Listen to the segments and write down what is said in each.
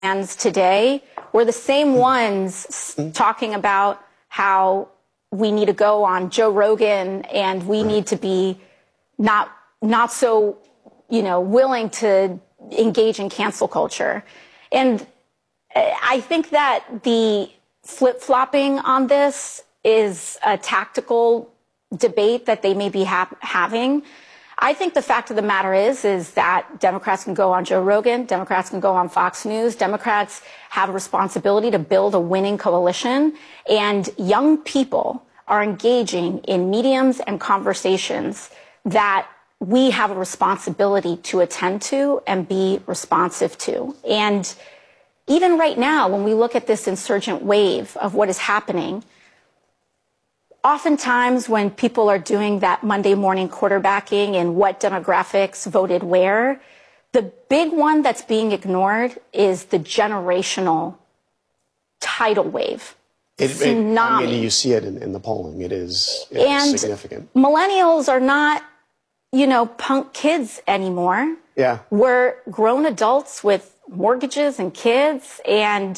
fans today were the same ones talking about how we need to go on Joe Rogan and we need to be not so, willing to engage in cancel culture. And I think that the flip-flopping on this is a tactical debate that they may be having. I think the fact of the matter is that Democrats can go on Joe Rogan, Democrats can go on Fox News, Democrats have a responsibility to build a winning coalition, and young people are engaging in mediums and conversations that we have a responsibility to attend to and be responsive to. And even right now, when we look at this insurgent wave of what is happening, oftentimes when people are doing that Monday morning quarterbacking and what demographics voted where, the big one that's being ignored is the generational tidal wave. You see it in the polling. It is significant. Millennials are not, punk kids anymore. Yeah. We're grown adults with mortgages and kids, and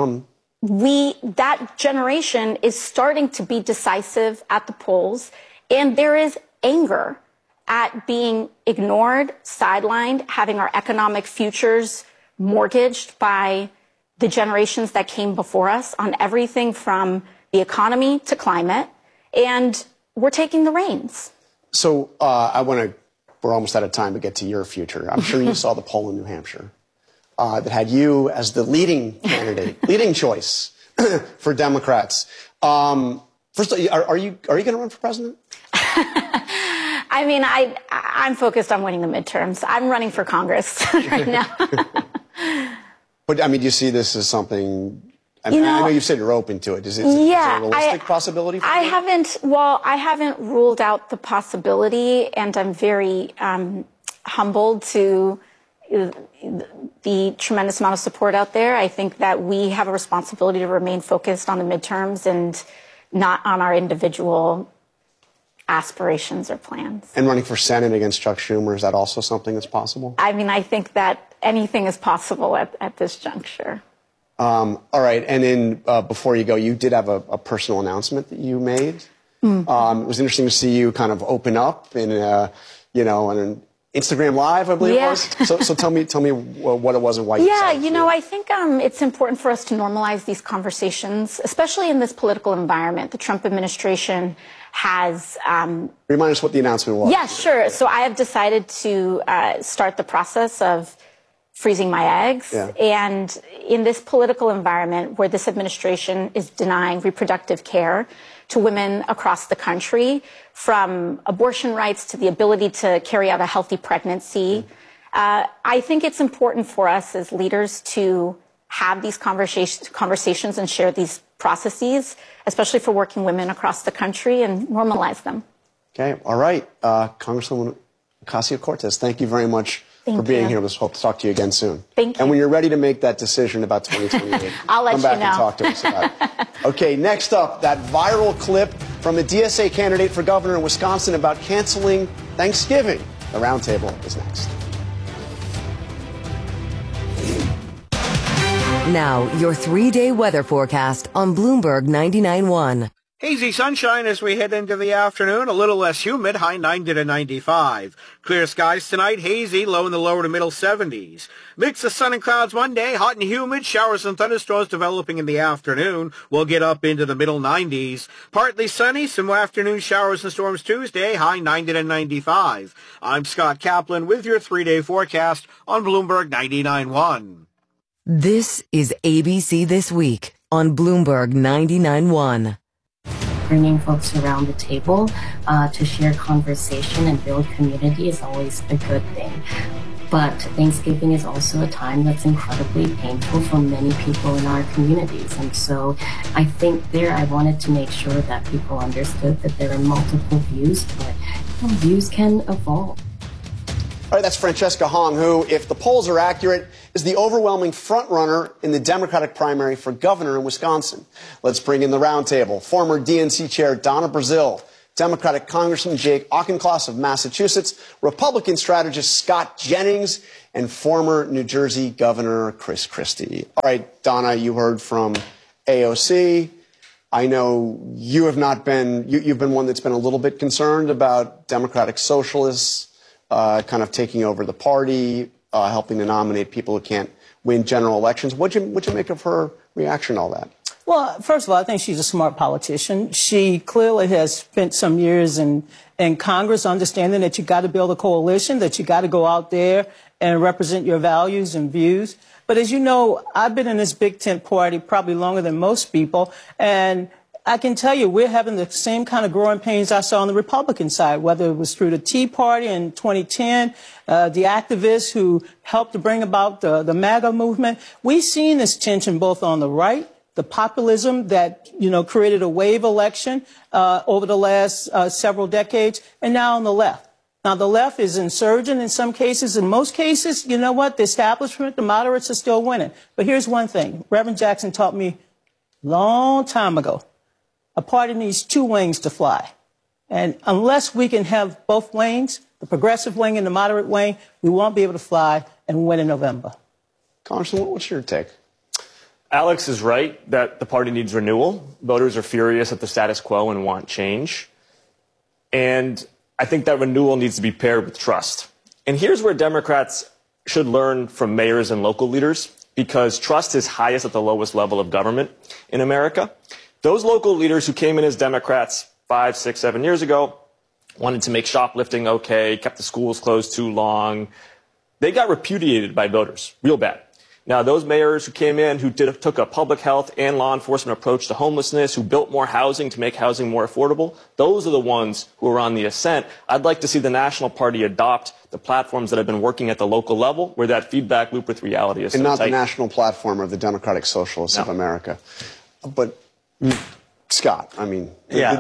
that generation is starting to be decisive at the polls, and there is anger at being ignored, sidelined, having our economic futures mortgaged by the generations that came before us on everything from the economy to climate, and we're taking the reins. So we're almost out of time to get to your future. I'm sure you saw the poll in New Hampshire that had you as the leading candidate, leading choice for Democrats. First, are you going to run for president? I mean, I'm focused on winning the midterms. I'm running for Congress right now. But, do you see this as something... I know you've said you're open to it. Is it a realistic possibility for you? I haven't ruled out the possibility, and I'm very humbled to the tremendous amount of support out there. I think that we have a responsibility to remain focused on the midterms and not on our individual aspirations or plans. And running for Senate against Chuck Schumer, is that also something that's possible? I think that anything is possible at this juncture. All right, and then before you go, you did have a personal announcement that you made. It was interesting to see you kind of open up in, on an Instagram Live, I believe it was. So tell me what it was and why you decided to do it. I think it's important for us to normalize these conversations, especially in this political environment. The Trump administration has... Remind us what the announcement was. Yeah, sure. So I have decided to start the process of freezing my eggs. Yeah. And in this political environment where this administration is denying reproductive care to women across the country, from abortion rights to the ability to carry out a healthy pregnancy, I think it's important for us as leaders to have these conversations and share these processes, especially for working women across the country, and normalize them. Okay. All right. Congresswoman Ocasio-Cortez, thank you very much for being here. Let's hope to talk to you again soon. Thank you. And when you're ready to make that decision about 2028, I'll let come back you know. and talk to us about it. Okay, next up, that viral clip from a DSA candidate for governor in Wisconsin about canceling Thanksgiving. The roundtable is next. Now, your 3-day weather forecast on Bloomberg 99.1. Hazy sunshine as we head into the afternoon, a little less humid, high 90 to 95. Clear skies tonight, hazy, low in the lower to middle 70s. Mix of sun and clouds Monday, hot and humid, showers and thunderstorms developing in the afternoon. We'll get up into the middle 90s. Partly sunny, some afternoon showers and storms Tuesday, high 90 to 95. I'm Scott Kaplan with your 3-day forecast on Bloomberg 99.1. This is ABC This Week on Bloomberg 99.1. Bringing folks around the table to share conversation and build community is always a good thing. But Thanksgiving is also a time that's incredibly painful for many people in our communities. And so I think I wanted to make sure that people understood that there are multiple views, but views can evolve. All right, that's Francesca Hong, who, if the polls are accurate, is the overwhelming frontrunner in the Democratic primary for governor in Wisconsin. Let's bring in the roundtable. Former DNC chair Donna Brazile, Democratic Congressman Jake Auchincloss of Massachusetts, Republican strategist Scott Jennings, and former New Jersey Governor Chris Christie. All right, Donna, you heard from AOC. I know you have not been, you've been one that's been a little bit concerned about Democratic Socialists kind of taking over the party, helping to nominate people who can't win general elections. What'd you make of her reaction to all that? Well, first of all, I think she's a smart politician. She clearly has spent some years in Congress understanding that you got to build a coalition, that you got to go out there and represent your values and views. But as you know, I've been in this big tent party probably longer than most people, and I can tell you we're having the same kind of growing pains I saw on the Republican side, whether it was through the Tea Party in 2010, the activists who helped to bring about the MAGA movement. We've seen this tension both on the right, the populism that, created a wave election over the last several decades, and now on the left. Now, the left is insurgent in some cases. In most cases, you know what? The establishment, the moderates are still winning. But here's one thing. Reverend Jackson taught me a long time ago. A party needs two wings to fly. And unless we can have both wings, the progressive wing and the moderate wing, we won't be able to fly and win in November. Congressman, what's your take? Alex is right that the party needs renewal. Voters are furious at the status quo and want change. And I think that renewal needs to be paired with trust. And here's where Democrats should learn from mayors and local leaders, because trust is highest at the lowest level of government in America. Those local leaders who came in as Democrats 5, 6, 7 years ago wanted to make shoplifting okay, kept the schools closed too long. They got repudiated by voters, real bad. Now, those mayors who came in, who took a public health and law enforcement approach to homelessness, who built more housing to make housing more affordable, those are the ones who are on the ascent. I'd like to see the national party adopt the platforms that have been working at the local level, where that feedback loop with reality is so tight. And not the national platform of the Democratic Socialists of America. But, Scott, I mean,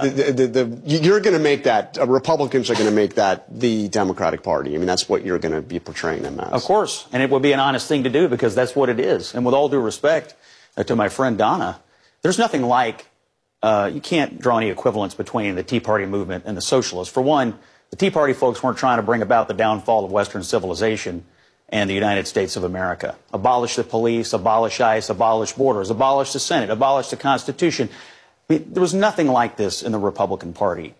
you're going to make that, Republicans are going to make that the Democratic Party. I mean, that's what you're going to be portraying them as. Of course. And it would be an honest thing to do, because that's what it is. And with all due respect to my friend Donna, there's nothing like, you can't draw any equivalence between the Tea Party movement and the socialists. For one, the Tea Party folks weren't trying to bring about the downfall of Western civilization and the United States of America. Abolish the police, abolish ICE, abolish borders, abolish the Senate, abolish the Constitution. There was nothing like this in the Republican Party.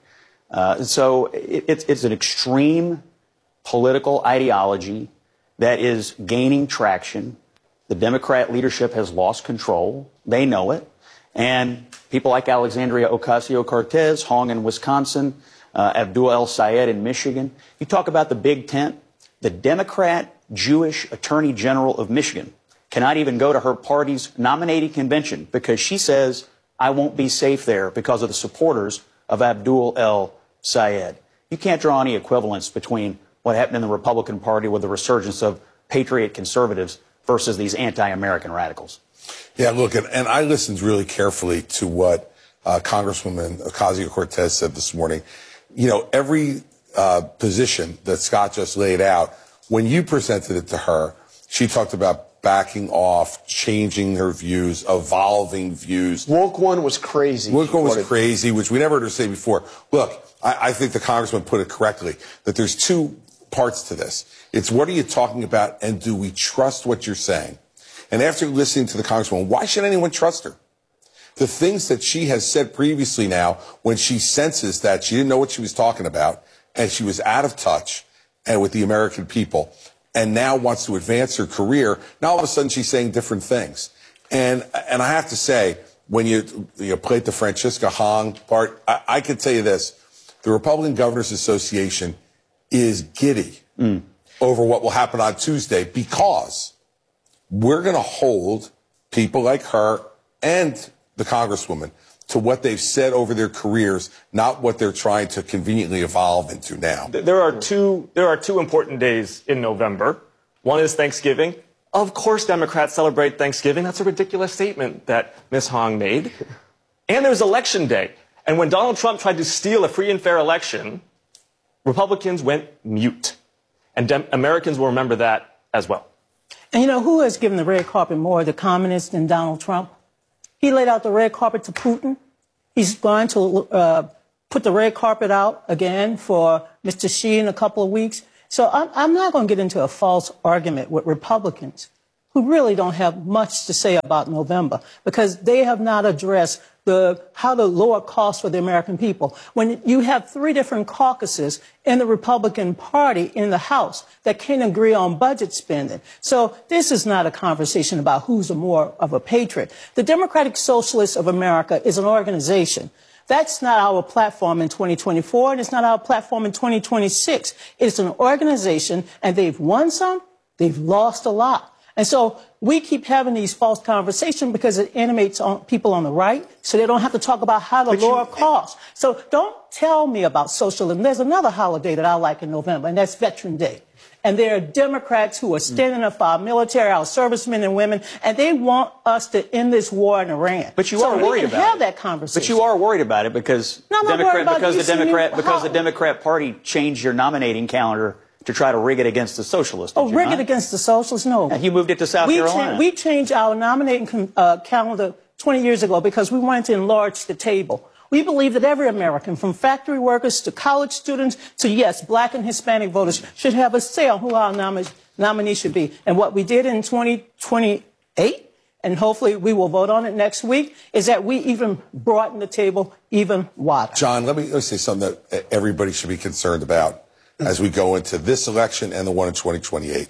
So it's an extreme political ideology that is gaining traction. The Democrat leadership has lost control. They know it. And people like Alexandria Ocasio-Cortez, Hong in Wisconsin, Abdul El-Sayed in Michigan. You talk about the big tent. The Democrat Jewish Attorney General of Michigan cannot even go to her party's nominating convention because she says, I won't be safe there because of the supporters of Abdul El-Sayed. You can't draw any equivalence between what happened in the Republican Party with the resurgence of patriot conservatives versus these anti-American radicals. Yeah, look, and I listened really carefully to what Congresswoman Ocasio-Cortez said this morning. You know, every position that Scott just laid out, when you presented it to her, she talked about backing off, changing her views, evolving views. Woke one was crazy. Woke one was crazy, which we never heard her say before. Look, I think the congressman put it correctly, that there's two parts to this. It's what are you talking about, and do we trust what you're saying? And after listening to the congresswoman, why should anyone trust her? The things that she has said previously now, when she senses that she didn't know what she was talking about, and she was out of touch and with the American people, and now wants to advance her career, now all of a sudden she's saying different things. And I have to say, when you played the Francisca Hong part, I can tell you this. The Republican Governors Association is giddy over what will happen on Tuesday, because we're going to hold people like her and the Congresswoman to what they've said over their careers, not what they're trying to conveniently evolve into now. There are two important days in November. One is Thanksgiving. Of course Democrats celebrate Thanksgiving. That's a ridiculous statement that Ms. Hong made. And there's Election Day. And when Donald Trump tried to steal a free and fair election, Republicans went mute. And Americans will remember that as well. And you know, who has given the red carpet more, the communists than Donald Trump? He laid out the red carpet to Putin. He's gone to put the red carpet out again for Mr. Xi in a couple of weeks. So I'm not going to get into a false argument with Republicans who really don't have much to say about November because they have not addressed how to lower costs for the American people. When you have 3 different caucuses in the Republican Party in the House that can't agree on budget spending. So this is not a conversation about who's more of a patriot. The Democratic Socialists of America is an organization. That's not our platform in 2024, and it's not our platform in 2026. It's an organization, and they've won some, they've lost a lot. And so we keep having these false conversations because it animates people on the right, so they don't have to talk about how to lower costs. So don't tell me about socialism. There's another holiday that I like in November, and that's Veteran Day. And there are Democrats who are standing up for our military, our servicemen and women, and they want us to end this war in Iran. But you are worried about it. Have that conversation. But you are worried about it because the Democrat Party changed your nominating calendar to try to rig it against the socialists. Rig it against the socialists? No. You moved it to South Carolina. We changed our nominating calendar 20 years ago because we wanted to enlarge the table. We believe that every American, from factory workers to college students to, yes, black and Hispanic voters, should have a say on who our nominee should be. And what we did in 2028, and hopefully we will vote on it next week, is that we even broaden the table even wider. John, let me say something that everybody should be concerned about as we go into this election and the one in 2028.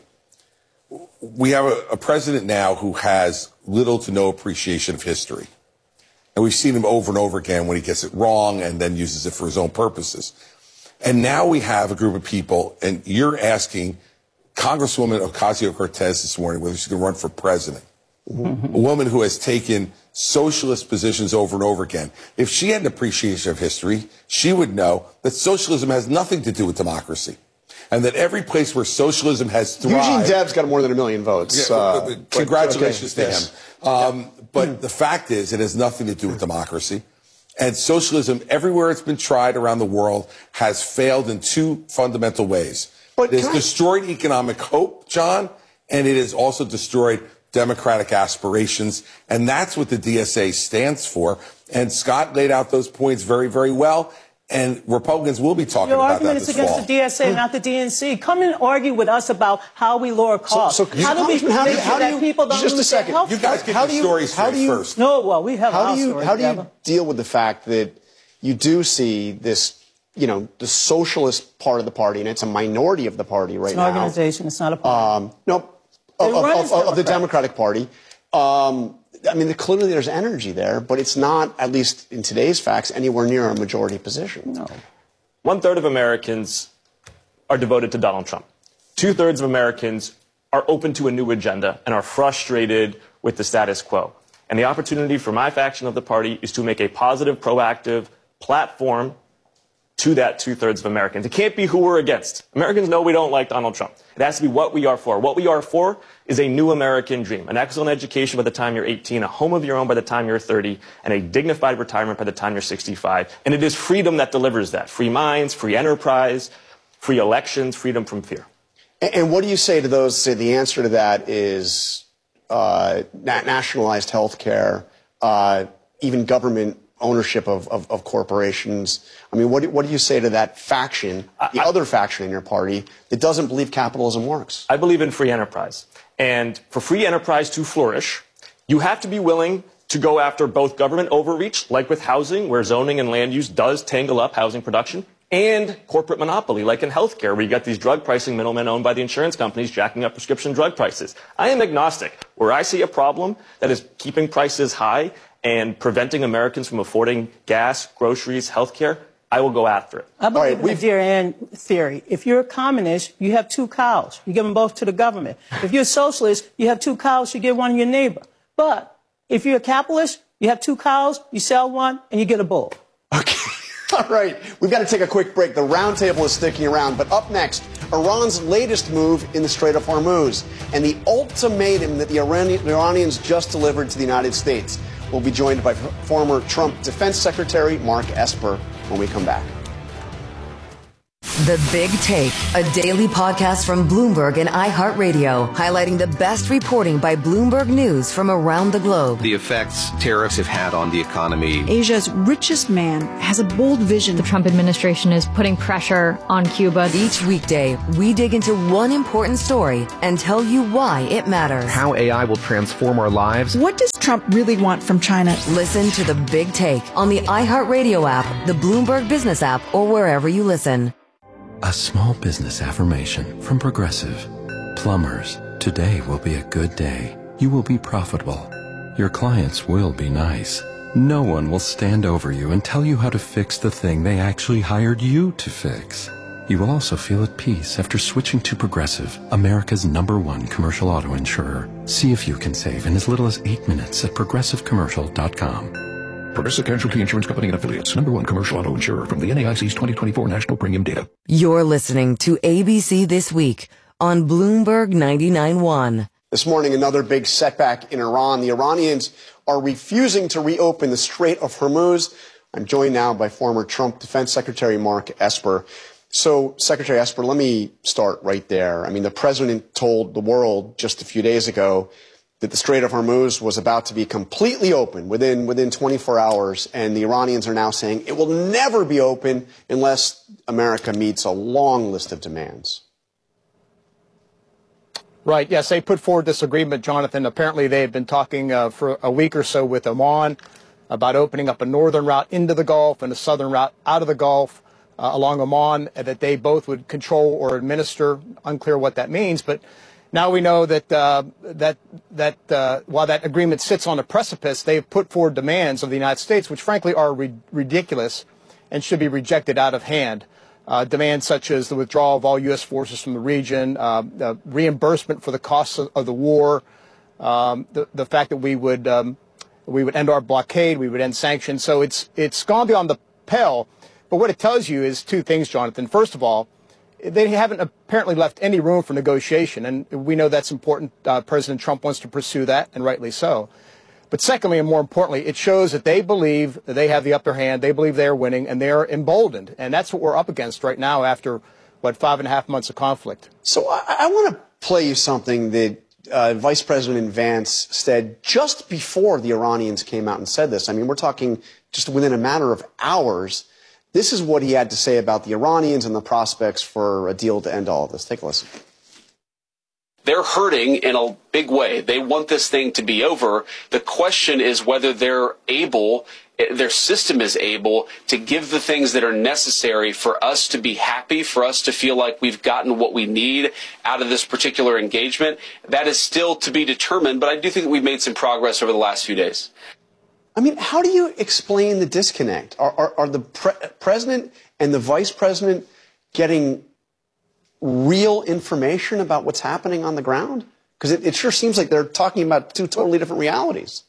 We have a president now who has little to no appreciation of history. And we've seen him over and over again when he gets it wrong and then uses it for his own purposes. And now we have a group of people, and you're asking Congresswoman Ocasio-Cortez this morning whether she's going to run for president. Mm-hmm. A woman who has taken socialist positions over and over again. If she had an appreciation of history, she would know that socialism has nothing to do with democracy. And that every place where socialism has thrived... Eugene Debs got more than 1 million votes. Congratulations to him. But the fact is, it has nothing to do with democracy. And socialism, everywhere it's been tried around the world, has failed in 2 fundamental ways. It has destroyed economic hope, John, and it has also destroyed democratic aspirations. And that's what the DSA stands for. And Scott laid out those points very, very well. And Republicans will be talking about that this fall. Your argument is against the DSA, not the DNC. Come and argue with us about how we lower costs. How do we make sure that people don't lose their health care? You guys get your stories straight first. No, well, we have our story. How do you deal with the fact that you do see this, the socialist part of the party, and it's a minority of the party right now. It's an organization. It's not a party. Of the Democratic Party. I mean, clearly there's energy there, but it's not, at least in today's facts, anywhere near a majority position. No. 1/3 of Americans are devoted to Donald Trump. 2/3 of Americans are open to a new agenda and are frustrated with the status quo. And the opportunity for my faction of the party is to make a positive, proactive platform to that 2/3 of Americans. It can't be who we're against. Americans know we don't like Donald Trump. It has to be what we are for. What we are for is a new American dream, an excellent education by the time you're 18, a home of your own by the time you're 30, and a dignified retirement by the time you're 65. And it is freedom that delivers that. Free minds, free enterprise, free elections, freedom from fear. And what do you say to those who say the answer to that is nationalized health care, even government ownership of corporations? I mean, what do you say to that faction, the other faction in your party, that doesn't believe capitalism works? I believe in free enterprise. And for free enterprise to flourish, you have to be willing to go after both government overreach, like with housing, where zoning and land use does tangle up housing production, and corporate monopoly, like in healthcare, where you got these drug pricing middlemen owned by the insurance companies jacking up prescription drug prices. I am agnostic. Where I see a problem that is keeping prices high and preventing Americans from affording gas, groceries, healthcare, I will go after it. I believe in the dear Ann theory. If you're a communist, you have 2 cows. You give them both to the government. If you're a socialist, you have 2 cows, you give one to your neighbor. But if you're a capitalist, you have 2 cows, you sell one, and you get a bull. Okay. All right. We've got to take a quick break. The roundtable is sticking around. But up next, Iran's latest move in the Strait of Hormuz and the ultimatum that the Iranians just delivered to the United States. We'll be joined by former Trump Defense Secretary Mark Esper when we come back. The Big Take, a daily podcast from Bloomberg and iHeartRadio, highlighting the best reporting by Bloomberg News from around the globe. The effects tariffs have had on the economy. Asia's richest man has a bold vision. The Trump administration is putting pressure on Cuba. Each weekday, we dig into one important story and tell you why it matters. How AI will transform our lives. What does Trump really want from China? Listen to The Big Take on the iHeartRadio app, the Bloomberg Business app, or wherever you listen. A small business affirmation from Progressive. Plumbers, today will be a good day. You will be profitable. Your clients will be nice. No one will stand over you and tell you how to fix the thing they actually hired you to fix. You will also feel at peace after switching to Progressive, America's #1 commercial auto insurer. See if you can save in as little as 8 minutes at progressivecommercial.com. Progressive Casualty Insurance Company and Affiliates, #1 commercial auto insurer from the NAIC's 2024 National Premium Data. You're listening to ABC This Week on Bloomberg 99.1. This morning, another big setback in Iran. The Iranians are refusing to reopen the Strait of Hormuz. I'm joined now by former Trump Defense Secretary Mark Esper. So, Secretary Esper, let me start right there. I mean, the president told the world just a few days ago that the Strait of Hormuz was about to be completely open within 24 hours, and the Iranians are now saying it will never be open unless America meets a long list of demands. Right, yes, they put forward this agreement, Jonathan. Apparently they had been talking for a week or so with Oman about opening up a northern route into the Gulf and a southern route out of the Gulf along Oman that they both would control or administer. Unclear what that means, but now we know that while that agreement sits on a precipice, they've put forward demands of the United States, which frankly are ridiculous and should be rejected out of hand. Demands such as the withdrawal of all U.S. forces from the region, reimbursement for the costs of the war, the fact that we would end our blockade, we would end sanctions. So it's gone beyond the pale. But what it tells you is two things, Jonathan. First of all, they haven't apparently left any room for negotiation, and we know that's important. President Trump wants to pursue that, and rightly so. But secondly, and more importantly, it shows that they believe that they have the upper hand, they believe they are winning, and they are emboldened. And that's what we're up against right now after, 5.5 months of conflict. So I want to play you something that Vice President Vance said just before the Iranians came out and said this. I mean, we're talking just within a matter of hours. This is what he had to say about the Iranians and the prospects for a deal to end all of this. Take a listen. They're hurting in a big way. They want this thing to be over. The question is whether they're able, their system is able to give the things that are necessary for us to be happy, for us to feel like we've gotten what we need out of this particular engagement. That is still to be determined, but I do think that we've made some progress over the last few days. I mean, how do you explain the disconnect? Are the president and the vice president getting real information about what's happening on the ground? Because it sure seems like they're talking about two totally different realities.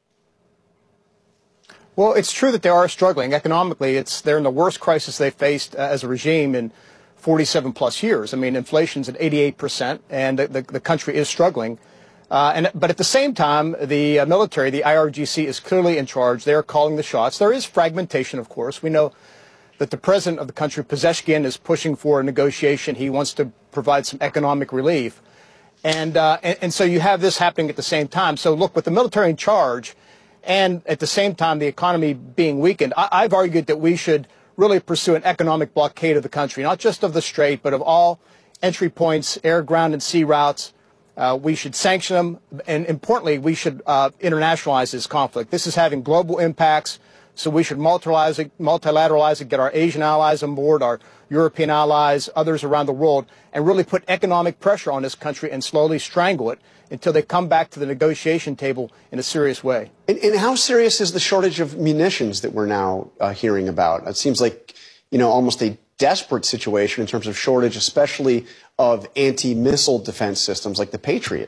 Well, it's true that they are struggling economically. They're in the worst crisis they've faced as a regime in 47 plus years. I mean, inflation's at 88%, and the country is struggling. But at the same time, the military, the IRGC, is clearly in charge. They're calling the shots. There is fragmentation, of course. We know that the president of the country, Pezeshkian, is pushing for a negotiation. He wants to provide some economic relief. And so you have this happening at the same time. So look, with the military in charge and at the same time the economy being weakened, I've argued that we should really pursue an economic blockade of the country, not just of the Strait, but of all entry points, air, ground, and sea routes. We should sanction them, and importantly, we should internationalize this conflict. This is having global impacts, so we should multilateralize it, get our Asian allies on board, our European allies, others around the world, and really put economic pressure on this country and slowly strangle it until they come back to the negotiation table in a serious way. And how serious is the shortage of munitions that we're now hearing about? It seems like, almost a desperate situation in terms of shortage, especially of anti-missile defense systems like the Patriot.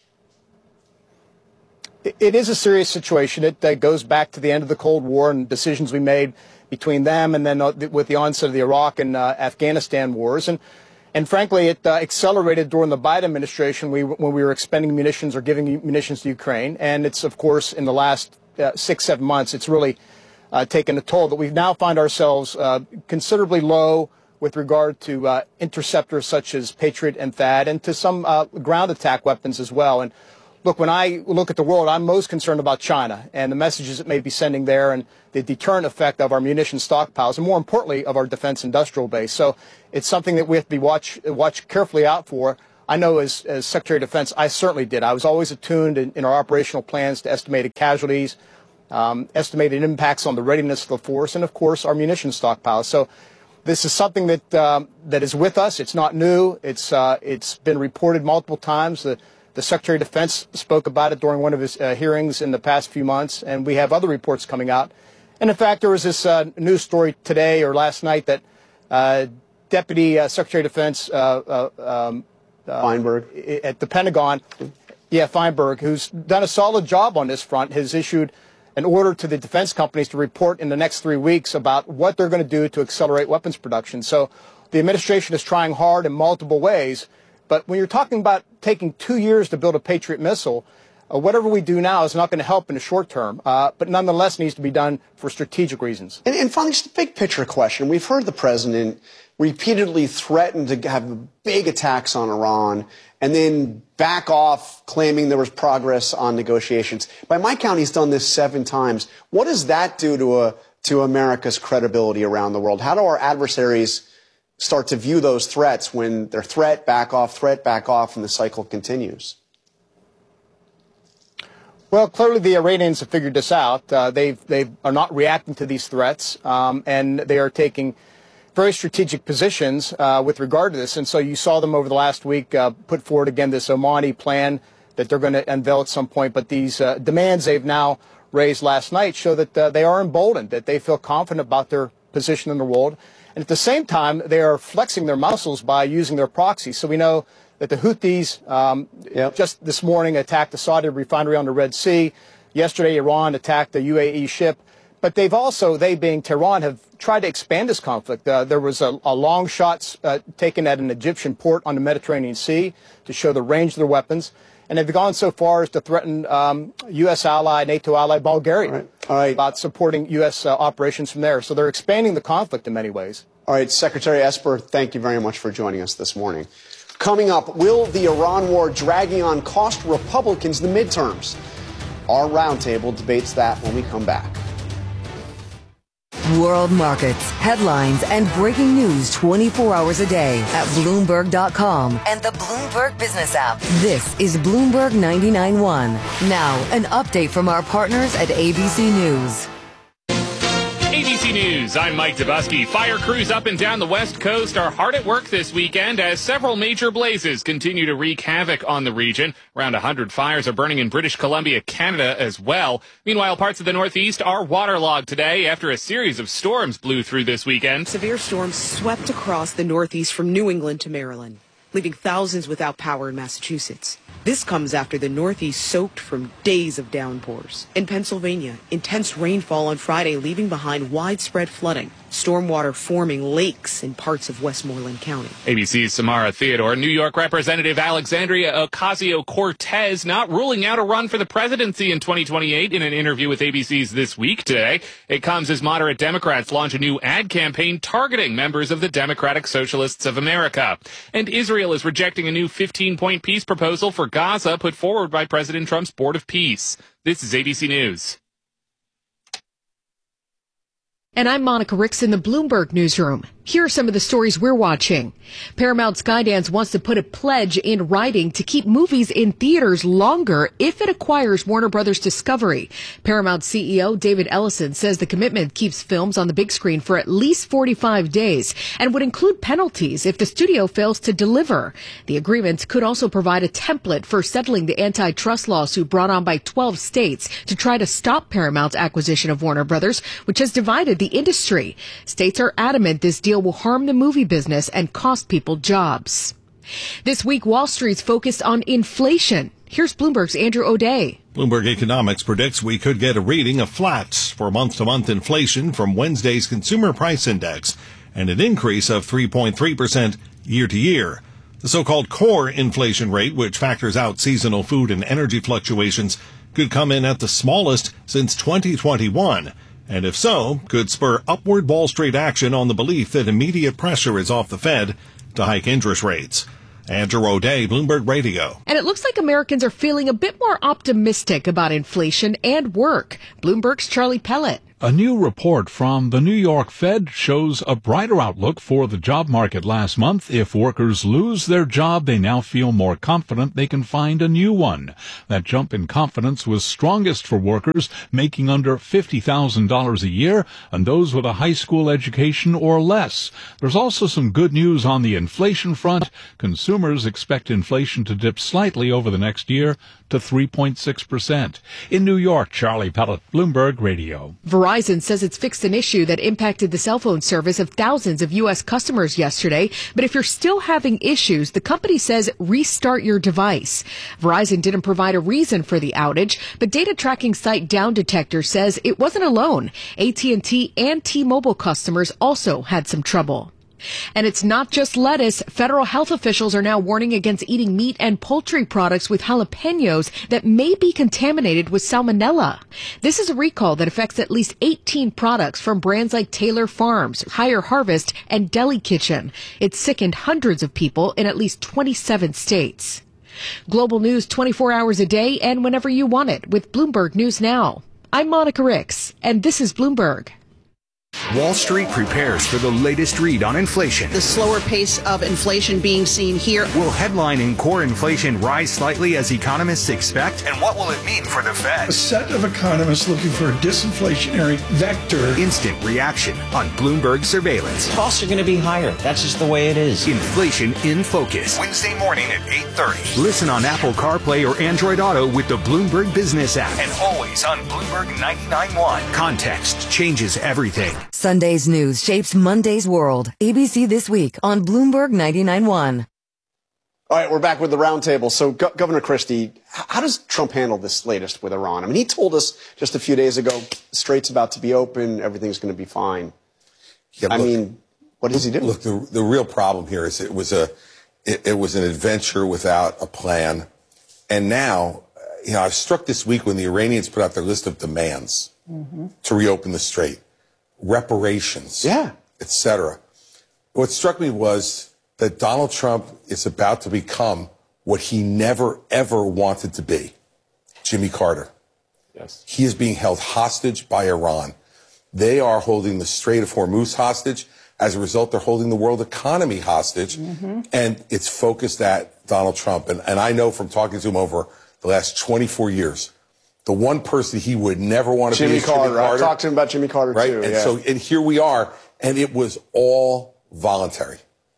It is a serious situation. It goes back to the end of the Cold War and decisions we made between them and then with the onset of the Iraq and Afghanistan wars. And frankly, it accelerated during the Biden administration when we were expending munitions or giving munitions to Ukraine. And it's, of course, in the last 6-7 months, it's really taken a toll. But we now find ourselves considerably low with regard to interceptors such as Patriot and THAAD, and to some ground attack weapons as well. And look, when I look at the world, I'm most concerned about China and the messages it may be sending there, and the deterrent effect of our munition stockpiles, and more importantly, of our defense industrial base. So it's something that we have to be watch carefully out for. I know as Secretary of Defense, I certainly did. I was always attuned in our operational plans to estimated casualties, estimated impacts on the readiness of the force, and of course our munition stockpiles. So this is something that that is with us. It's not new. It's been reported multiple times. The Secretary of Defense spoke about it during one of his hearings in the past few months, and we have other reports coming out. And in fact, there was this news story today or last night that Deputy Secretary of Defense Feinberg at the Pentagon, Feinberg, who's done a solid job on this front, has issued an order to the defense companies to report in the next 3 weeks about what they're going to do to accelerate weapons production. So the administration is trying hard in multiple ways. But when you're talking about taking 2 years to build a Patriot missile, whatever we do now is not going to help in the short term, but nonetheless needs to be done for strategic reasons. And finally, just a big picture question. We've heard the president repeatedly threaten to have big attacks on Iran and then back off, claiming there was progress on negotiations. By my count, he's done this 7 times. What does that do to America's credibility around the world? How do our adversaries start to view those threats when they're threat, back off, and the cycle continues? Well, clearly the Iranians have figured this out. They are not reacting to these threats, and they are taking very strategic positions with regard to this. And so you saw them over the last week put forward again this Omani plan that they're going to unveil at some point. But these demands they've now raised last night show that they are emboldened, that they feel confident about their position in the world. And at the same time, they are flexing their muscles by using their proxies. So we know that the Houthis just this morning attacked the Saudi refinery on the Red Sea. Yesterday, Iran attacked the UAE ship. But they being Tehran, have tried to expand this conflict. There was a long shot taken at an Egyptian port on the Mediterranean Sea to show the range of their weapons. And they've gone so far as to threaten U.S. ally, NATO ally Bulgaria about supporting U.S. operations from there. So they're expanding the conflict in many ways. All right, Secretary Esper, thank you very much for joining us this morning. Coming up, will the Iran war dragging on cost Republicans the midterms? Our roundtable debates that when we come back. World markets, headlines, and breaking news 24 hours a day at Bloomberg.com and the Bloomberg Business app. This is Bloomberg 99.1. Now, an update from our partners at ABC News. ABC News, I'm Mike Dubusky. Fire crews up and down the West Coast are hard at work this weekend as several major blazes continue to wreak havoc on the region. Around 100 fires are burning in British Columbia, Canada as well. Meanwhile, parts of the Northeast are waterlogged today after a series of storms blew through this weekend. Severe storms swept across the Northeast from New England to Maryland, leaving thousands without power in Massachusetts. This comes after the Northeast soaked from days of downpours. In Pennsylvania, intense rainfall on Friday leaving behind widespread flooding. Stormwater forming lakes in parts of Westmoreland County. ABC's Samara Theodore. New York Representative Alexandria Ocasio-Cortez not ruling out a run for the presidency in 2028 in an interview with ABC's This Week today. It comes as moderate Democrats launch a new ad campaign targeting members of the Democratic Socialists of America. And Israel is rejecting a new 15-point peace proposal for Gaza put forward by President Trump's Board of Peace. This is ABC News. And I'm Monica Ricks in the Bloomberg Newsroom. Here are some of the stories we're watching. Paramount Skydance wants to put a pledge in writing to keep movies in theaters longer if it acquires Warner Brothers Discovery. Paramount CEO David Ellison says the commitment keeps films on the big screen for at least 45 days and would include penalties if the studio fails to deliver. The agreement could also provide a template for settling the antitrust lawsuit brought on by 12 states to try to stop Paramount's acquisition of Warner Brothers, which has divided the industry. States are adamant this deal will harm the movie business and cost people jobs. This week, Wall Street's focused on inflation. Here's Bloomberg's Andrew O'Day. Bloomberg Economics predicts we could get a reading of flat for month-to-month inflation from Wednesday's Consumer Price Index and an increase of 3.3% year-to-year. The so-called core inflation rate, which factors out seasonal food and energy fluctuations, could come in at the smallest since 2021. and if so, could spur upward Wall Street action on the belief that immediate pressure is off the Fed to hike interest rates. Andrew O'Day, Bloomberg Radio. And it looks like Americans are feeling a bit more optimistic about inflation and work. Bloomberg's Charlie Pellet. A new report from the New York Fed shows a brighter outlook for the job market last month. If workers lose their job, they now feel more confident they can find a new one. That jump in confidence was strongest for workers making under $50,000 a year and those with a high school education or less. There's also some good news on the inflation front. Consumers expect inflation to dip slightly over the next year to 3.6%. In New York, Charlie Pellet, Bloomberg Radio. Verizon says it's fixed an issue that impacted the cell phone service of thousands of U.S. customers yesterday. But if you're still having issues, the company says restart your device. Verizon didn't provide a reason for the outage, but data tracking site Down Detector says it wasn't alone. AT&T and T-Mobile customers also had some trouble. And it's not just lettuce. Federal health officials are now warning against eating meat and poultry products with jalapenos that may be contaminated with salmonella. This is a recall that affects at least 18 products from brands like Taylor Farms, Higher Harvest, and Deli Kitchen. It sickened hundreds of people in at least 27 states. Global news 24 hours a day and whenever you want it with Bloomberg News Now. I'm Monica Ricks, and this is Bloomberg. Wall Street prepares for the latest read on inflation. The slower pace of inflation being seen here. Will headline and core inflation rise slightly as economists expect? And what will it mean for the Fed? A set of economists looking for a disinflationary vector. Instant reaction on Bloomberg Surveillance. Costs are going to be higher. That's just the way it is. Inflation in Focus. Wednesday morning at 8:30. Listen on Apple CarPlay or Android Auto with the Bloomberg Business app. And always on Bloomberg 99.1. Context changes everything. Sunday's news shapes Monday's world. ABC This Week on Bloomberg 99.1. All right, we're back with the roundtable. So, Governor Christie, how does Trump handle this latest with Iran? I mean, he told us just a few days ago, the strait's about to be open, everything's going to be fine. Yeah, I mean, what does he do? Look, the real problem here is it was an adventure without a plan. And now, I was struck this week when the Iranians put out their list of demands to reopen the strait. Reparations, etc. What struck me was that Donald Trump is about to become what he never, ever wanted to be, Jimmy Carter. Yes. He is being held hostage by Iran. They are holding the Strait of Hormuz hostage. As a result, they're holding the world economy hostage. And it's focused at Donald Trump. And I know from talking to him over the last 24 years, the one person he would never want to be is Jimmy Carter. I talked to him about Jimmy Carter, right? too. And here we are, and it was all voluntary.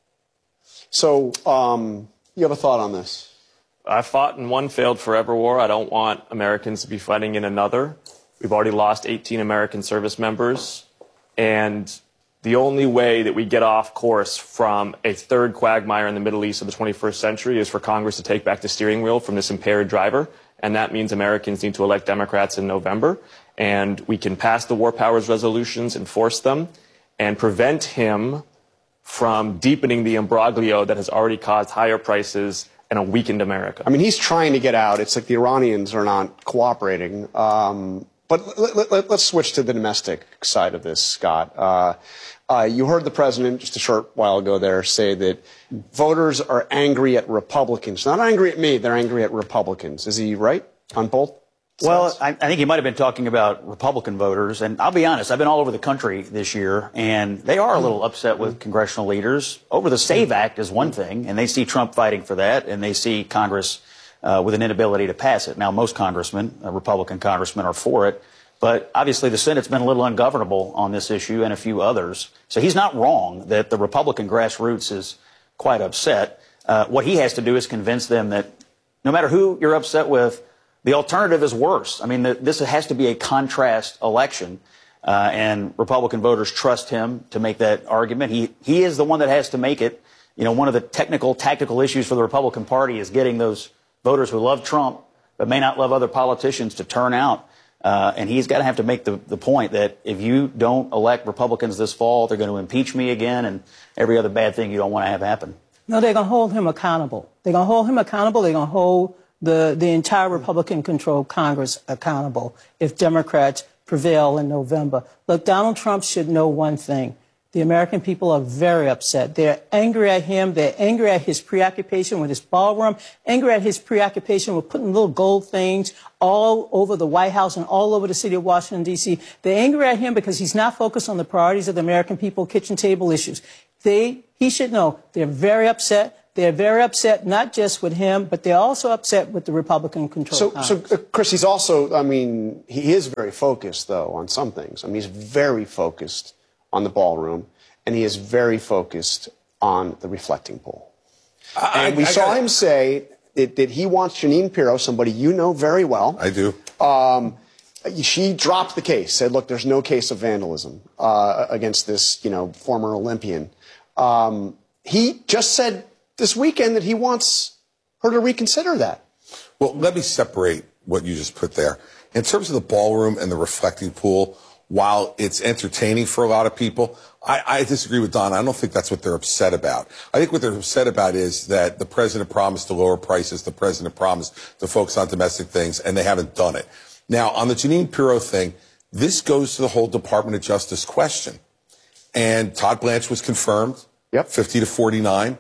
So, you have a thought on this? I fought in one failed forever war. I don't want Americans to be fighting in another. We've already lost 18 American service members. And the only way that we get off course from a third quagmire in the Middle East of the 21st century is for Congress to take back the steering wheel from this impaired driver. And that means Americans need to elect Democrats in November. And we can pass the war powers resolutions, enforce them, and prevent him from deepening the imbroglio that has already caused higher prices and a weakened America. I mean, he's trying to get out. It's like the Iranians are not cooperating. But let's switch to the domestic side of this, Scott. You heard the president just a short while ago there say that voters are angry at Republicans. Not angry at me, they're angry at Republicans. Is he right on both sides? Well, I think he might have been talking about Republican voters. And I'll be honest, I've been all over the country this year, and they are a little upset with congressional leaders. Over the SAVE Act is one thing, and they see Trump fighting for that, and they see Congress with an inability to pass it. Now, most congressmen, Republican congressmen, are for it. But obviously the Senate's been a little ungovernable on this issue and a few others. So he's not wrong that the Republican grassroots is quite upset. What he has to do is convince them that no matter who you're upset with, the alternative is worse. I mean, this has to be a contrast election. And Republican voters trust him to make that argument. He is the one that has to make it. You know, one of the tactical issues for the Republican Party is getting those voters who love Trump but may not love other politicians to turn out. And he's got to have to make the point that if you don't elect Republicans this fall, they're going to impeach me again and every other bad thing you don't want to have happen. No, they're going to hold him accountable. They're going to hold him accountable. They're going to hold the entire Republican-controlled Congress accountable if Democrats prevail in November. Look, Donald Trump should know one thing. The American people are very upset. They're angry at him. They're angry at his preoccupation with his ballroom, angry at his preoccupation with putting little gold things all over the White House and all over the city of Washington, D.C. They're angry at him because he's not focused on the priorities of the American people, kitchen table issues. He should know they're very upset. They're very upset, not just with him, but they're also upset with the Republican-controlled Congress. So, Chris, he's also, he is very focused, though, on some things. He's very focused on the ballroom, and he is very focused on the reflecting poll. And we saw him say that he wants Jeanine Pirro, somebody you know very well. I do. She dropped the case, said, look, there's no case of vandalism against this, former Olympian. He just said this weekend that he wants her to reconsider that. Well, let me separate what you just put there. In terms of the ballroom and the reflecting pool, while it's entertaining for a lot of people, I disagree with Don. I don't think that's what they're upset about. I think what they're upset about is that the president promised to lower prices, the president promised to focus on domestic things, and they haven't done it. Now, on the Jeanine Pirro thing, this goes to the whole Department of Justice question. And Todd Blanche was confirmed, 50 to 49.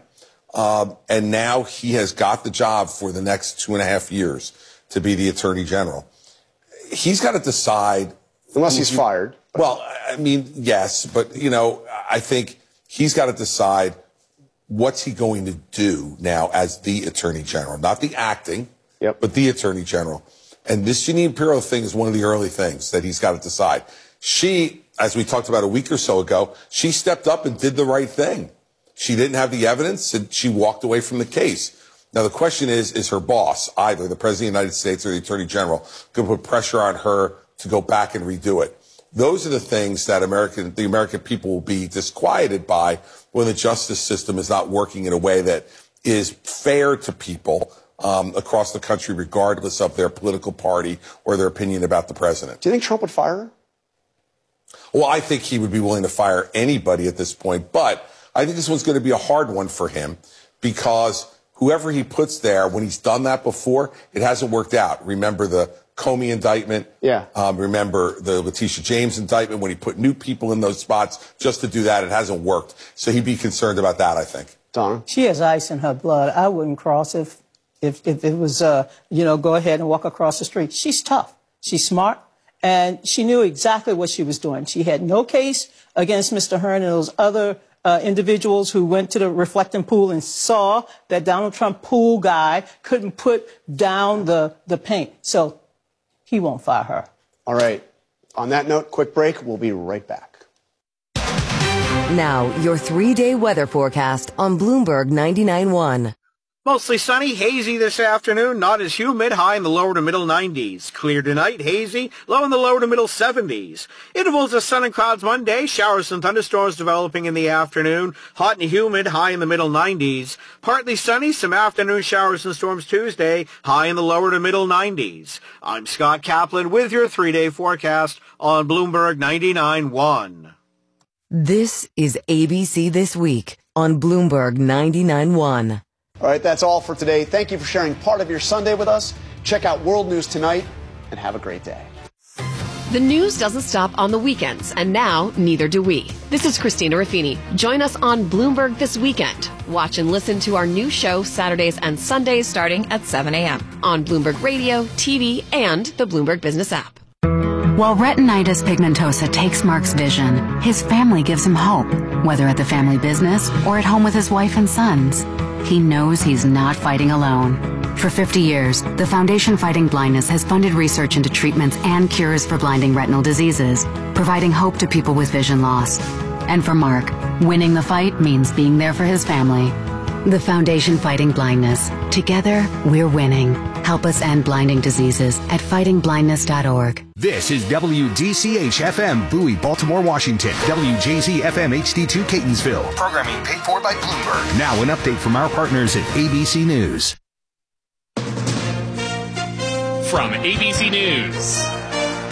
And now he has got the job for the next 2.5 years to be the Attorney General. He's got to decide. Unless he's fired. Well, yes, but, I think he's got to decide what's he going to do now as the Attorney General. Not the acting, but the Attorney General. And this Jeanine Pirro thing is one of the early things that he's got to decide. She, as we talked about a week or so ago, she stepped up and did the right thing. She didn't have the evidence, and she walked away from the case. Now, the question is her boss, either the President of the United States or the Attorney General, going to put pressure on her to go back and redo it? Those are the things that the American people will be disquieted by when the justice system is not working in a way that is fair to people across the country, regardless of their political party or their opinion about the president. Do you think Trump would fire her? Well, I think he would be willing to fire anybody at this point, but I think this one's going to be a hard one for him because whoever he puts there, when he's done that before, it hasn't worked out. Remember the Comey indictment? Yeah. Remember the Letitia James indictment when he put new people in those spots just to do that? It hasn't worked. So he'd be concerned about that, I think. Donna? She has ice in her blood. I wouldn't cross if it was, go ahead and walk across the street. She's tough. She's smart. And she knew exactly what she was doing. She had no case against Mr. Hearn and those other individuals who went to the reflecting pool and saw that Donald Trump pool guy couldn't put down the paint. So he won't fire her. All right. On that note, quick break. We'll be right back. Now, your 3-day weather forecast on Bloomberg 99.1. Mostly sunny, hazy this afternoon, not as humid, high in the lower to middle 90s. Clear tonight, hazy, low in the lower to middle 70s. Intervals of sun and clouds Monday, showers and thunderstorms developing in the afternoon, hot and humid, high in the middle 90s. Partly sunny, some afternoon showers and storms Tuesday, high in the lower to middle 90s. I'm Scott Kaplan with your 3-day forecast on Bloomberg 99.1. This is ABC This Week on Bloomberg 99.1. All right, that's all for today. Thank you for sharing part of your Sunday with us. Check out World News Tonight and have a great day. The news doesn't stop on the weekends, and now neither do we. This is Christina Ruffini. Join us on Bloomberg This Weekend. Watch and listen to our new show Saturdays and Sundays starting at 7 a.m. on Bloomberg Radio, TV, and the Bloomberg Business app. While retinitis pigmentosa takes Mark's vision, his family gives him hope, whether at the family business or at home with his wife and sons. He knows he's not fighting alone. For 50 years, the Foundation Fighting Blindness has funded research into treatments and cures for blinding retinal diseases, providing hope to people with vision loss. And for Mark, winning the fight means being there for his family. The Foundation Fighting Blindness. Together, we're winning. Help us end blinding diseases at fightingblindness.org. This is WDCH-FM, Bowie, Baltimore, Washington. WJZ-FM HD2, Catonsville. Programming paid for by Bloomberg. Now an update from our partners at ABC News. From ABC News, I'm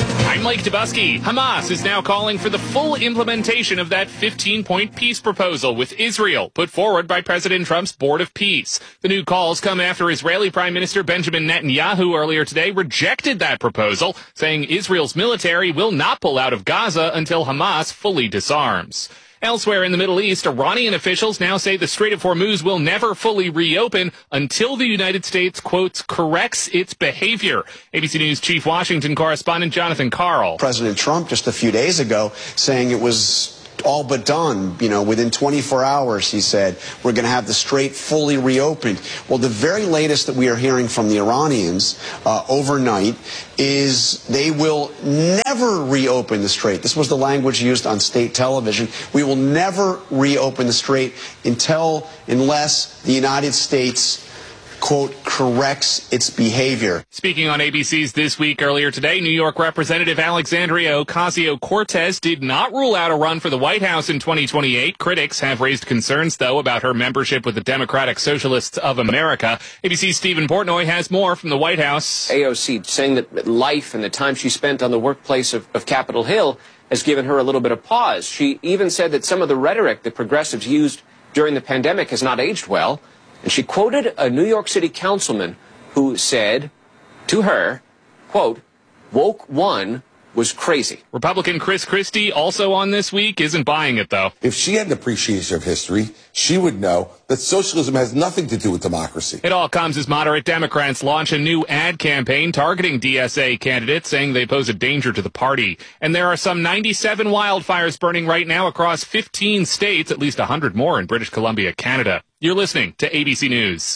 I'm Mike Dubusky. Hamas is now calling for the full implementation of that 15-point peace proposal with Israel put forward by President Trump's Board of Peace. The new calls come after Israeli Prime Minister Benjamin Netanyahu earlier today rejected that proposal, saying Israel's military will not pull out of Gaza until Hamas fully disarms. Elsewhere in the Middle East, Iranian officials now say the Strait of Hormuz will never fully reopen until the United States, quotes, corrects its behavior. ABC News Chief Washington correspondent Jonathan Karl. President Trump just a few days ago saying it was all but done. Within 24 hours, he said, we're going to have the Strait fully reopened. Well, the very latest that we are hearing from the Iranians overnight is they will never reopen the Strait. This was the language used on state television. We will never reopen the Strait unless the United States, quote, corrects its behavior. Speaking on ABC's This Week earlier today, New York Representative Alexandria Ocasio-Cortez did not rule out a run for the White House in 2028. Critics have raised concerns, though, about her membership with the Democratic Socialists of America. ABC's Stephen Portnoy has more from the White House. AOC saying that life and the time she spent on the workplace of Capitol Hill has given her a little bit of pause. She even said that some of the rhetoric that progressives used during the pandemic has not aged well. And she quoted a New York City councilman who said to her, quote, woke one was crazy. Republican Chris Christie, also on This Week, isn't buying it, though. If she had an appreciation of history, she would know that socialism has nothing to do with democracy. It all comes as moderate Democrats launch a new ad campaign targeting DSA candidates, saying they pose a danger to the party. And there are some 97 wildfires burning right now across 15 states, at least 100 more in British Columbia, Canada. You're listening to ABC News.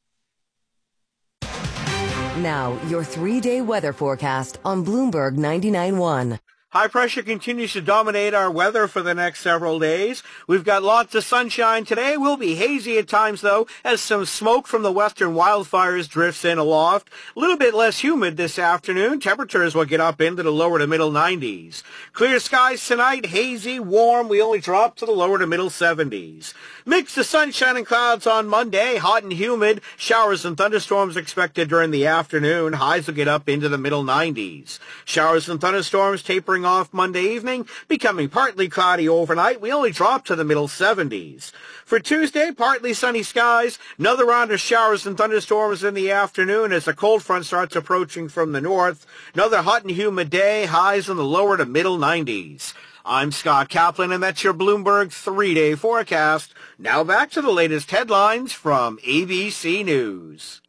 Now, your 3-day weather forecast on Bloomberg 99.1. High pressure continues to dominate our weather for the next several days. We've got lots of sunshine today. We'll be hazy at times, though, as some smoke from the western wildfires drifts in aloft. A little bit less humid this afternoon. Temperatures will get up into the lower to middle 90s. Clear skies tonight, hazy, warm. We only drop to the lower to middle 70s. Mix of sunshine and clouds on Monday, hot and humid. Showers and thunderstorms expected during the afternoon. Highs will get up into the middle 90s. Showers and thunderstorms tapering off Monday evening, becoming partly cloudy overnight. We only drop to the middle 70s. For Tuesday, partly sunny skies. Another round of showers and thunderstorms in the afternoon as the cold front starts approaching from the north. Another hot and humid day, highs in the lower to middle 90s. I'm Scott Kaplan, and that's your Bloomberg 3-day forecast. Now back to the latest headlines from ABC News.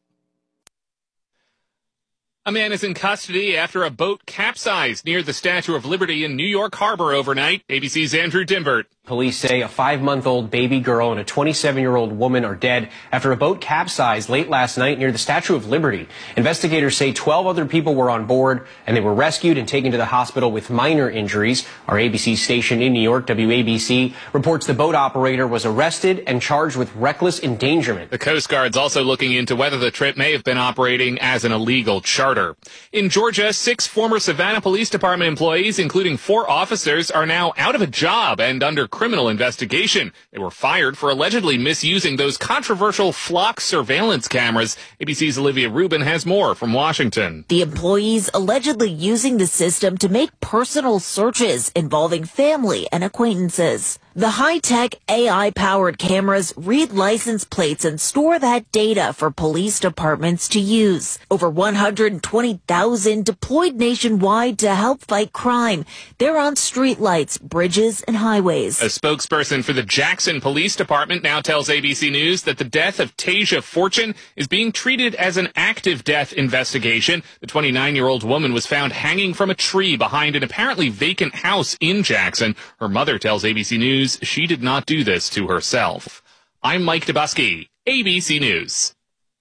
A man is in custody after a boat capsized near the Statue of Liberty in New York Harbor overnight. ABC's Andrew Dimbert. Police say a 5-month-old baby girl and a 27-year-old woman are dead after a boat capsized late last night near the Statue of Liberty. Investigators say 12 other people were on board, and they were rescued and taken to the hospital with minor injuries. Our ABC station in New York, WABC, reports the boat operator was arrested and charged with reckless endangerment. The Coast Guard's also looking into whether the trip may have been operating as an illegal charter. In Georgia, 6 former Savannah Police Department employees, including 4 officers, are now out of a job and under criminal investigation. They were fired for allegedly misusing those controversial flock surveillance cameras. ABC's Olivia Rubin has more from Washington. The employees allegedly using the system to make personal searches involving family and acquaintances. The high-tech AI-powered cameras read license plates and store that data for police departments to use. Over 120,000 deployed nationwide to help fight crime. They're on streetlights, bridges, and highways. A spokesperson for the Jackson Police Department now tells ABC News that the death of Tasia Fortune is being treated as an active death investigation. The 29-year-old woman was found hanging from a tree behind an apparently vacant house in Jackson. Her mother tells ABC News she did not do this to herself. I'm Mike Dubusky, ABC News.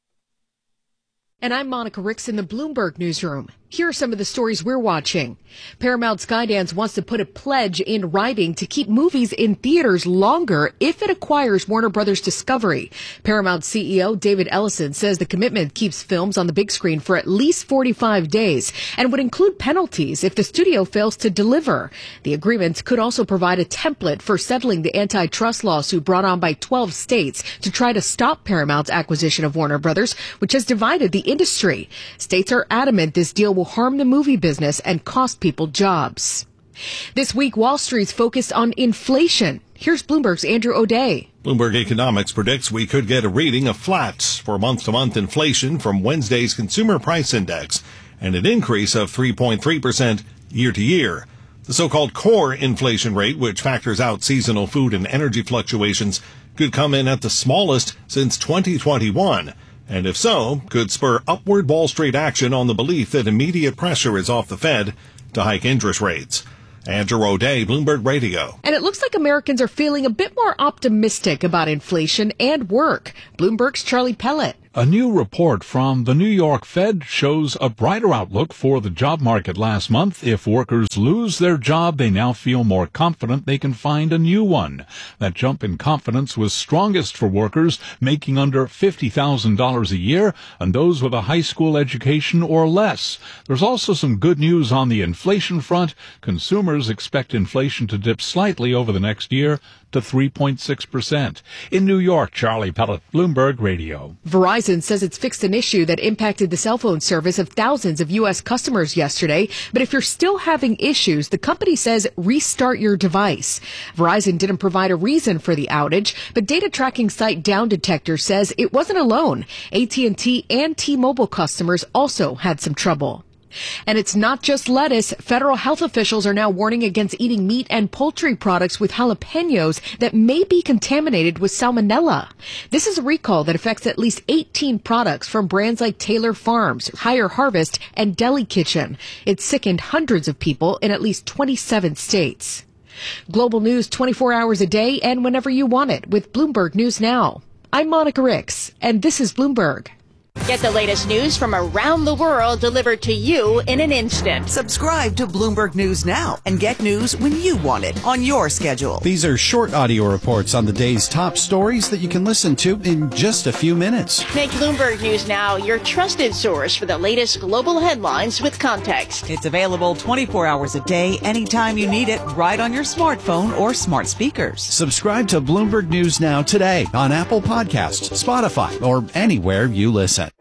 And I'm Monica Ricks in the Bloomberg Newsroom. Here are some of the stories we're watching. Paramount Skydance wants to put a pledge in writing to keep movies in theaters longer if it acquires Warner Brothers Discovery. Paramount CEO David Ellison says the commitment keeps films on the big screen for at least 45 days and would include penalties if the studio fails to deliver. The agreement could also provide a template for settling the antitrust lawsuit brought on by 12 states to try to stop Paramount's acquisition of Warner Brothers, which has divided the industry. States are adamant this deal will harm the movie business and cost people jobs. This week, Wall Street's focused on inflation. Here's Bloomberg's Andrew O'Day. Bloomberg Economics predicts we could get a reading of flat for month-to-month inflation from Wednesday's Consumer Price Index and an increase of 3.3% year-to-year. The so-called core inflation rate, which factors out seasonal food and energy fluctuations, could come in at the smallest since 2021. And if so, could spur upward Wall Street action on the belief that immediate pressure is off the Fed to hike interest rates. Andrew O'Day, Bloomberg Radio. And it looks like Americans are feeling a bit more optimistic about inflation and work. Bloomberg's Charlie Pellet. A new report from the New York Fed shows a brighter outlook for the job market last month. If workers lose their job, they now feel more confident they can find a new one. That jump in confidence was strongest for workers making under $50,000 a year and those with a high school education or less. There's also some good news on the inflation front. Consumers expect inflation to dip slightly over the next year to 3.6%. In New York, Charlie Pellet, Bloomberg Radio. Verizon says it's fixed an issue that impacted the cell phone service of thousands of U.S. customers yesterday. But if you're still having issues, the company says restart your device. Verizon didn't provide a reason for the outage, but data tracking site Down Detector says it wasn't alone. AT&T and T-Mobile customers also had some trouble. And it's not just lettuce. Federal health officials are now warning against eating meat and poultry products with jalapenos that may be contaminated with salmonella. This is a recall that affects at least 18 products from brands like Taylor Farms, Higher Harvest, and Deli Kitchen. It sickened hundreds of people in at least 27 states. Global news 24 hours a day and whenever you want it with Bloomberg News Now. I'm Monica Ricks, and this is Bloomberg. Get the latest news from around the world delivered to you in an instant. Subscribe to Bloomberg News Now and get news when you want it on your schedule. These are short audio reports on the day's top stories that you can listen to in just a few minutes. Make Bloomberg News Now your trusted source for the latest global headlines with context. It's available 24 hours a day, anytime you need it, right on your smartphone or smart speakers. Subscribe to Bloomberg News Now today on Apple Podcasts, Spotify, or anywhere you listen.